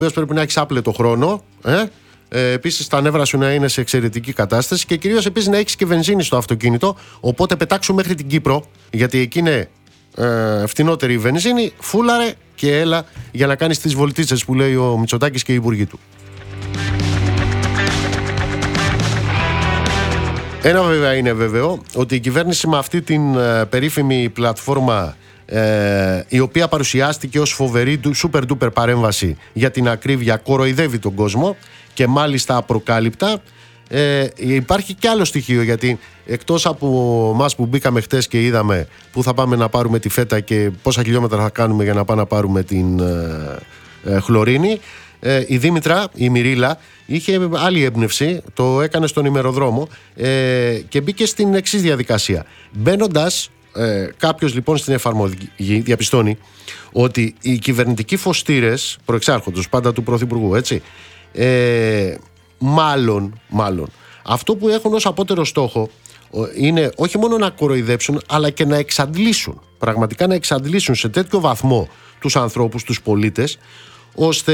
πρέπει να έχεις άπλετο χρόνο. Επίσης τα νεύρα σου να είναι σε εξαιρετική κατάσταση και κυρίως επίσης να έχεις και βενζίνη στο αυτοκίνητο. Οπότε πετάξου μέχρι την Κύπρο, γιατί εκεί είναι φτηνότερη η βενζίνη. Φούλαρε και έλα για να κάνεις τις βολτίτσες που λέει ο Μητσοτάκης και οι υπουργοί του. Ένα βέβαια είναι βέβαιο, ότι η κυβέρνηση με αυτή την περίφημη πλατφόρμα, η οποία παρουσιάστηκε ως φοβερή super duper παρέμβαση για την ακρίβεια, κοροϊδεύει τον κόσμο και μάλιστα απροκάλυπτα. Υπάρχει και άλλο στοιχείο, γιατί εκτός από μας που μπήκαμε χτες και είδαμε που θα πάμε να πάρουμε τη φέτα και πόσα χιλιόμετρα θα κάνουμε για να πάμε να πάρουμε την χλωρίνη, η Δήμητρα, η Μυρίλα, είχε άλλη έμπνευση, το έκανε στον ημεροδρόμο και μπήκε στην εξής διαδικασία. Μπαίνοντας κάποιος λοιπόν στην εφαρμογή, διαπιστώνει ότι οι κυβερνητικοί φωστήρες προεξάρχοντος πάντα του Πρωθυπουργού, έτσι, μάλλον αυτό που έχουν ως απότερο στόχο είναι όχι μόνο να κοροϊδέψουν, αλλά και να εξαντλήσουν, πραγματικά να εξαντλήσουν σε τέτοιο βαθμό τους ανθρώπους, τους πολίτες, ώστε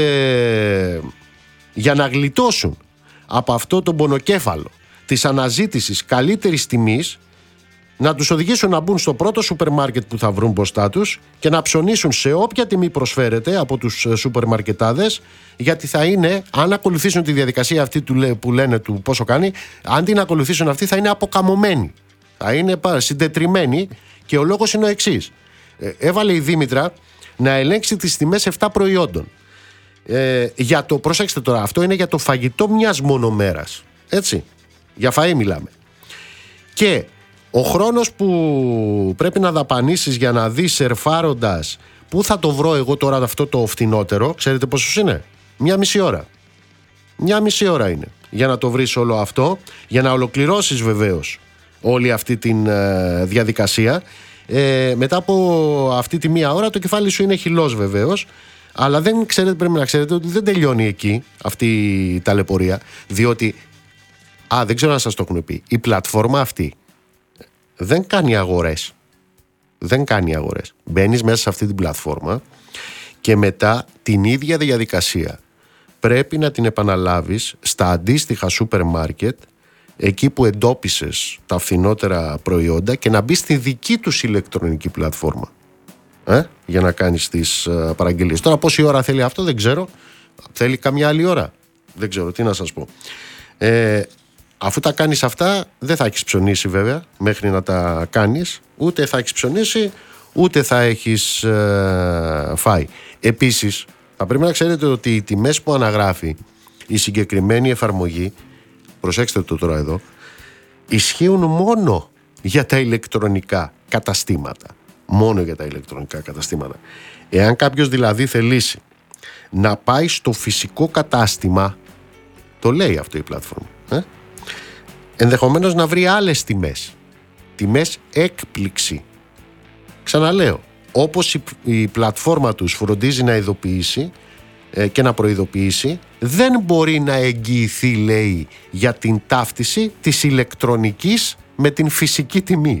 για να γλιτώσουν από αυτό το πονοκέφαλο της αναζήτησης καλύτερης τιμής, να τους οδηγήσουν να μπουν στο πρώτο σούπερ μάρκετ που θα βρουν μπροστά τους και να ψωνίσουν σε όποια τιμή προσφέρεται από τους σούπερ μαρκετάδες, γιατί θα είναι, αν ακολουθήσουν τη διαδικασία αυτή που λένε του πόσο κάνει, αν την ακολουθήσουν αυτή θα είναι αποκαμωμένοι, θα είναι συντετριμμένοι, και ο λόγος είναι ο εξής. Έβαλε η Δήμητρα να ελέγξει τις τιμές 7 προϊόντων. Προσέξτε τώρα, αυτό είναι για το φαγητό μιας μόνο μέρας, έτσι, για φαΐ μιλάμε. Και ο χρόνος που πρέπει να δαπανίσεις για να δεις σερφάροντας πού θα το βρω εγώ τώρα αυτό το φτηνότερο, ξέρετε πόσος είναι? 1,5 ώρα. 1,5 ώρα είναι για να το βρεις όλο αυτό, για να ολοκληρώσεις βεβαίως όλη αυτή τη διαδικασία. Μετά από αυτή τη 1 ώρα το κεφάλι σου είναι χυλός βεβαίως, αλλά πρέπει να ξέρετε ότι δεν τελειώνει εκεί αυτή η ταλαιπωρία, διότι, δεν ξέρω αν σας το έχουν πει, η πλατφόρμα αυτή δεν κάνει αγορές. Δεν κάνει αγορές. Μπαίνεις μέσα σε αυτή την πλατφόρμα και μετά την ίδια διαδικασία πρέπει να την επαναλάβεις στα αντίστοιχα σούπερ μάρκετ, εκεί που εντόπισες τα φθηνότερα προϊόντα, και να μπεις στη δική τους ηλεκτρονική πλατφόρμα για να κάνεις τις παραγγελίες. Τώρα πόση ώρα θέλει αυτό δεν ξέρω. Θέλει καμιά άλλη ώρα. Δεν ξέρω τι να σας πω. Αφού τα κάνεις αυτά, δεν θα έχεις ψωνίσει βέβαια μέχρι να τα κάνεις. Ούτε θα έχεις ψωνίσει, ούτε θα έχεις φάει. Επίσης, θα πρέπει να ξέρετε ότι οι τιμές που αναγράφει η συγκεκριμένη εφαρμογή, προσέξτε το τώρα εδώ, ισχύουν μόνο για τα ηλεκτρονικά καταστήματα. Μόνο για τα ηλεκτρονικά καταστήματα. Εάν κάποιος δηλαδή θελήσει να πάει στο φυσικό κατάστημα, το λέει αυτό η πλατφόρμα, ενδεχομένως να βρει άλλες τιμές έκπληξη. Ξαναλέω, όπως η πλατφόρμα τους φροντίζει να ειδοποιήσει και να προειδοποιήσει, δεν μπορεί να εγγυηθεί, λέει, για την ταύτιση της ηλεκτρονικής με την φυσική τιμή.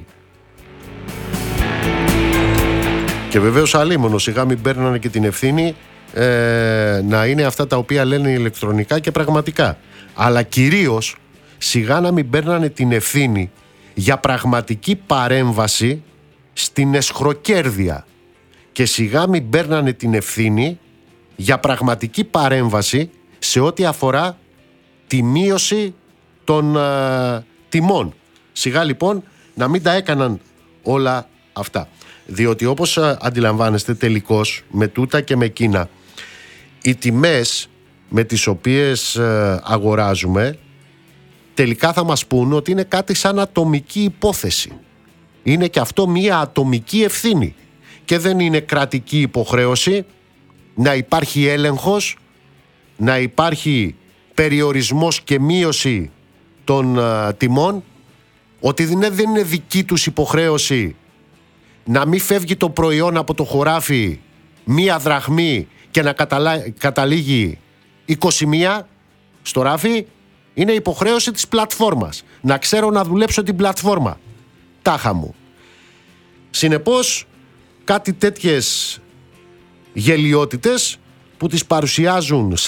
Και βεβαίως αλίμονο, σιγά μην παίρνανε και την ευθύνη να είναι αυτά τα οποία λένε ηλεκτρονικά και πραγματικά. Αλλά κυρίως σιγά να μην παίρνανε την ευθύνη για πραγματική παρέμβαση στην εσχροκέρδεια, και σιγά μην παίρνανε την ευθύνη για πραγματική παρέμβαση σε ό,τι αφορά τη μείωση των τιμών. Σιγά λοιπόν να μην τα έκαναν όλα αυτά, διότι όπως αντιλαμβάνεστε τελικώς με τούτα και με εκείνα, οι τιμές με τις οποίες αγοράζουμε τελικά θα μας πούν ότι είναι κάτι σαν ατομική υπόθεση. Είναι και αυτό μία ατομική ευθύνη και δεν είναι κρατική υποχρέωση να υπάρχει έλεγχος, να υπάρχει περιορισμός και μείωση των τιμών, ότι δεν είναι δική τους υποχρέωση να μην φεύγει το προϊόν από το χωράφι 1 δραχμή και να καταλήγει 21 στο ράφι. Είναι υποχρέωση της πλατφόρμας. Να ξέρω να δουλέψω την πλατφόρμα. Τάχα μου. Συνεπώς, κάτι τέτοιες γελιότητες που τις παρουσιάζουν